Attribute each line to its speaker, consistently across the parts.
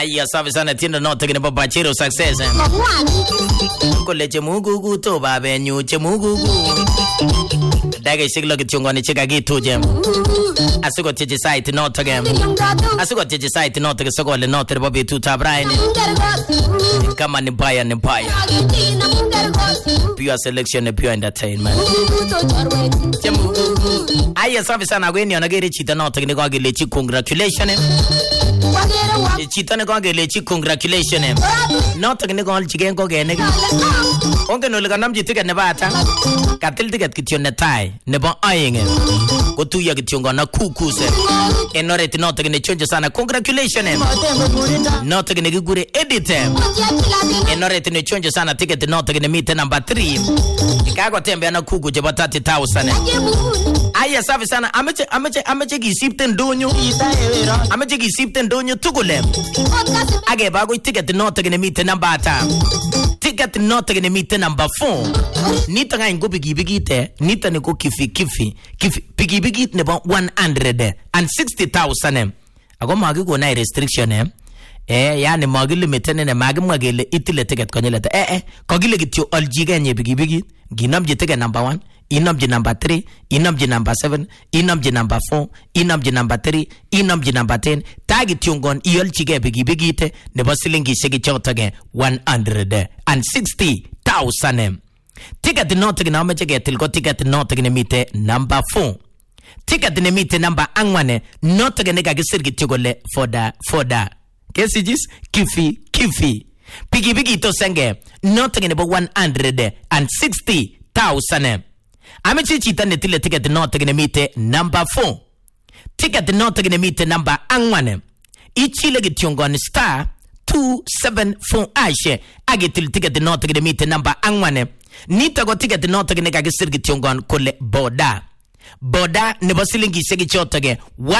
Speaker 1: Aya safi sana tiendo noto kine baba chero success. Kole chemugugu to babe nyu chemugugu. Dage siglo kichungoni chika gitu jem. Asiko tiji site noto gem. Asiko tiji site noto kisoko le noto babi tu tabraini. Kama ni baya. Pure selection and pure entertainment. Aya safi sana gweni onagere chita noto kine kwa gilechi congratulations. Chita ne kwa gilechi congratulations. Noto kine kwa chigen kwa gene. Onge nolika namji ticket ne bata. Katil ticket kityo ne tai ne ba ayenge. Kutuya kityo ngana kukuse. Enoreti noto kine chonjo sana congratulations. Noto kine gigure edite. Enoreti ne chonjo sana ticket noto kine meet number 3. Ikago tembe ana kuku jeba 30,000. Aya safi sana ameche gisipten donyo. Ameche gisipten donyo tugule. Age bago ticket noto kine meet number 3. Ticket noto kine meet number 4. Nita nga ingo bigibigite. Nita niko kifi. Bigibigite nebo 160,000. Ako magi ko na restriction yani magi limiten ne magi magele itile ticket konyelete. Kogile kityo aljige nye bigibigite. Ginamje ticket number 1. Inamji number 3, inamji number 7, inamji number 4, inamji number 3, inamji number 10. Tagi tiongon iolchige bigibigite nebo silingi shegi chotage 160,000. Ticket noto gina omechege tilko ticket noto gina mite number 4. Ticket ne mite number angwane noto gina kagisirgi tiogole foda. Kesijis kifi. Bigibigito senge noto gina bo 160,000. Amechi chita netile ticket noto gine mite number 4. Ticket noto gine mite number angwane. Ichile gitiongon star 274 ashe. Agitil ticket noto gine mite number angwane. Nita go ticket noto gine kagisir gitiongon kole boda. Boda nebo silingi segi chotoge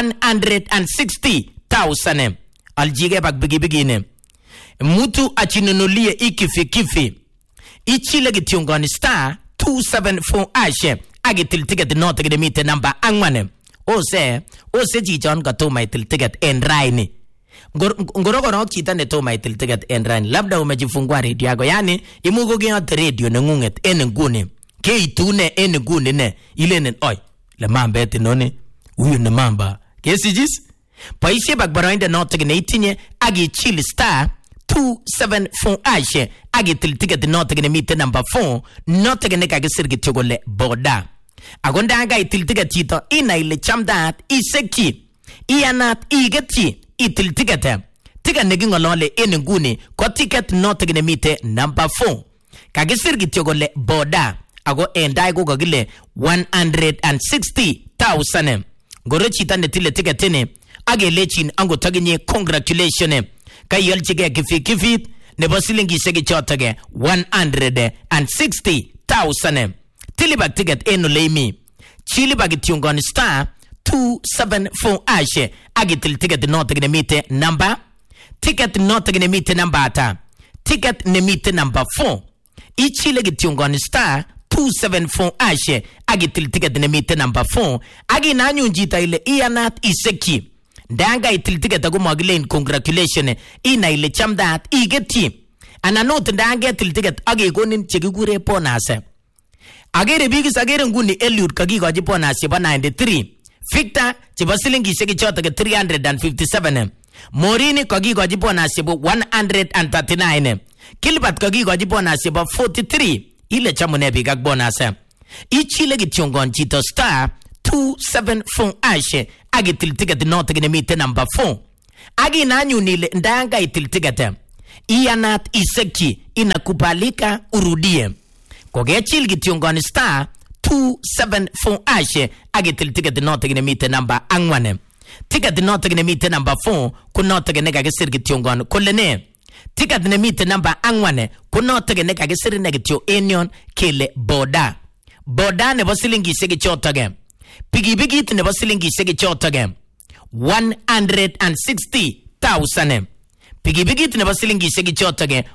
Speaker 1: 160,000. Aljige bak bigine. Mutu achinunulie ikifi. Ichile gitiongon star 274 ashe agitil ticket noto gine mite number angwane. Ose jijon gatoma itil ticket enraini. Ngorogoro chita ne toma itil ticket enraini. Labda umejifungua radio yako. Yani imugo geote radio nengunget nguni. Ke itune nguni ne. Ile ne oi. Le mamba eti noni. Uyu ne mamba. Kesijis? Paishe bakbarainde noto gine itinye agi chill star 274 ashe agitil ticket noto gine mite number 4 noto gine kagisir gitogole boda agonda aga itil ticket chito ina ile chamdat iseki ianat igeti itil ticket negi ngolole nguni ko ticket noto gine mite number 4 kagisir gitogole boda ago endai go gile 160,000 goro chita netile ticket ne age lechin ango taginye congratulations kayel chige kifi nebo silingi segi chotage 160,000. Tilibak ticket eno leimi. Chilibak tiongon star 274 ashe. Agitil ticket noto gine mite number. Ticket noto gine mite number ata. Ticket ne mite number 4. Ichile gitiongon star 274 ashe. Agitil ticket ne mite number 4. Agi nanyu njita ile ianat iseki. Danga itil ticket ago magilein congratulations ina ile chamdat igeti ananot danga itil ticket age gonin chegigure bonase agere bigis agere nguni Eliud kagigoji bonase ba 93 Victor cheba silingi shegi chotage 357 Morini kagigoji bonase ba 139 Kilbat kagigoji bonase ba 43 ile chamune bigak bonase ichile gitiongon chito star 274 ashe agitil ticket noto gine mite number 4 agi nanyu nile ndanga itil ticket ianat iseki inakubalika urudie kogechil gitiongon star 274 ashe agitil ticket noto gine mite number angwane ticket noto gine mite number 4 kunoto gine kagisir gitiongon kolene ticket ne mite number angwane kunoto gine kagisir negitio enion kele boda nebo silingi segi chotage Pigibigit nebo silingi segi chotage 160,000. Pigibigit nebo silingi segi chotage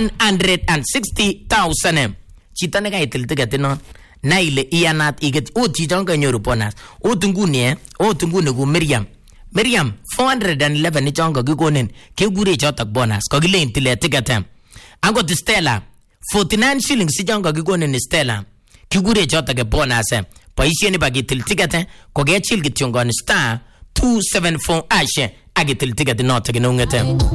Speaker 1: 160,000. Chita nega itil ticket no na ile ianat iget o chichon kanyoru bonus. O tunguni gu Miriam Miriam 411 ni chongo kikonin kegure chotok bonus kokilen tile ticket. Angot Stella 49 shillings si chongo kikonin Stella kigure chotok bonus. Boisien bagitil ticket kokechil kityongon star 274 agitil ticket notok inungete.